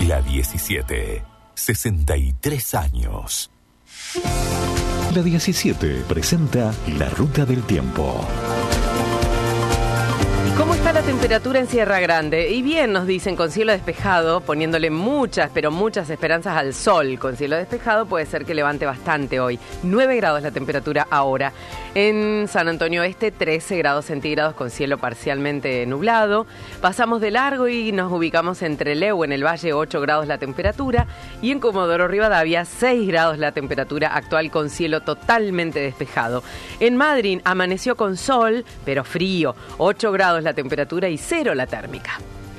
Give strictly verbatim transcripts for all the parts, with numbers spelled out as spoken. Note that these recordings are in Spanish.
La diecisiete, sesenta y tres años. La diecisiete presenta La Ruta del Tiempo. ¿Cómo está la temperatura en Sierra Grande? Y bien, nos dicen, con cielo despejado, poniéndole muchas, pero muchas esperanzas al sol. Con cielo despejado puede ser que levante bastante hoy. nueve grados la temperatura ahora. En San Antonio Este, trece grados centígrados con cielo parcialmente nublado. Pasamos de largo y nos ubicamos en Trelew, en el Valle, ocho grados la temperatura. Y en Comodoro Rivadavia, seis grados la temperatura actual con cielo totalmente despejado. En Madryn amaneció con sol, pero frío, ocho grados la temperatura y cero la térmica.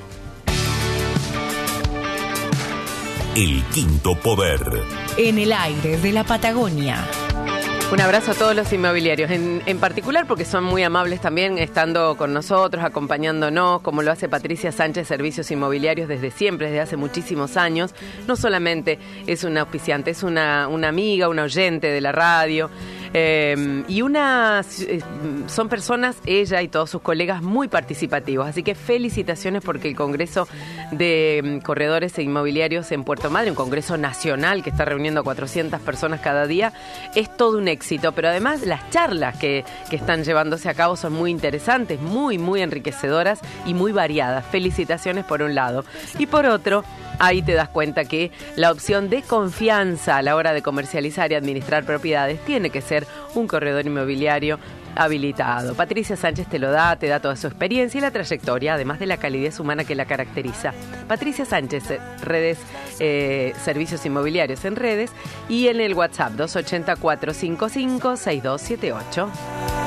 El quinto poder. En el aire de la Patagonia. Un abrazo a todos los inmobiliarios, en, en particular porque son muy amables también estando con nosotros, acompañándonos, como lo hace Patricia Sánchez, Servicios Inmobiliarios desde siempre, desde hace muchísimos años. No solamente es una auspiciante, es una, una amiga, una oyente de la radio. Eh, y una eh, son personas, ella y todos sus colegas, muy participativos. Así que felicitaciones porque el Congreso de um, Corredores e Inmobiliarios en Puerto Madryn, un congreso nacional que está reuniendo a cuatrocientas personas cada día, es todo un éxito. Pero además las charlas que, que están llevándose a cabo son muy interesantes, muy, muy enriquecedoras y muy variadas. Felicitaciones por un lado. Y por otro, ahí te das cuenta que la opción de confianza a la hora de comercializar y administrar propiedades tiene que ser un corredor inmobiliario habilitado. Patricia Sánchez te lo da, te da toda su experiencia y la trayectoria, además de la calidez humana que la caracteriza. Patricia Sánchez, redes, eh, servicios inmobiliarios en redes y en el WhatsApp dos ocho cero, cuatro cinco cinco, seis dos siete ocho.